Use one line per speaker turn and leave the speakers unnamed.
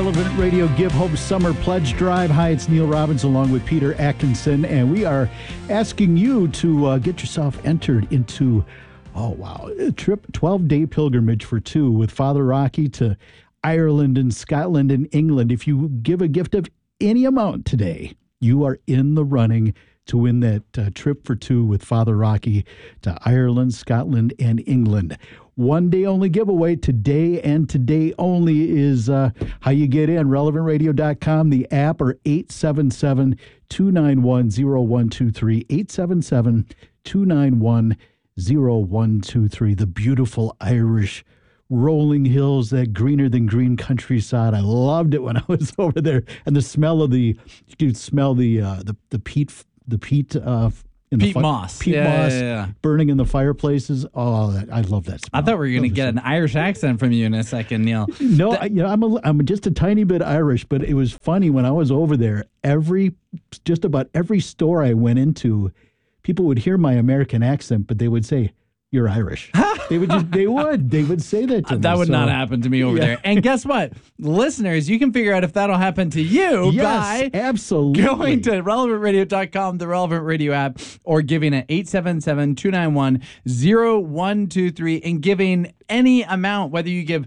Relevant Radio Give Hope Summer Pledge Drive. Hi, it's Neil Robbins along with Peter Atkinson, and we are asking you to get yourself entered into, a trip, 12-day pilgrimage for two with Father Rocky to Ireland and Scotland and England. If you give a gift of any amount today, you are in the running to win that trip for two with Father Rocky to Ireland, Scotland, and England. One day only giveaway today, and today only is how you get in. RelevantRadio.com, the app, or 877-291-0123. 877-291-0123. The beautiful Irish rolling hills, that greener than green countryside. I loved it when I was over there, and the smell of you could smell the peat
moss.
Peat moss burning in the fireplaces. Oh, I love that smell.
I thought we were going to get an Irish accent from you in a second, Neil.
No, I'm just a tiny bit Irish, but it was funny when I was over there. Just about every store I went into, people would hear my American accent, but they would say, "You're Irish." They would say that to me.
That would not happen to me over there. And guess what? Listeners, you can figure out if that'll happen to you by
absolutely
going to relevantradio.com, the Relevant Radio app, or giving at 877-291-0123 and giving any amount, whether you give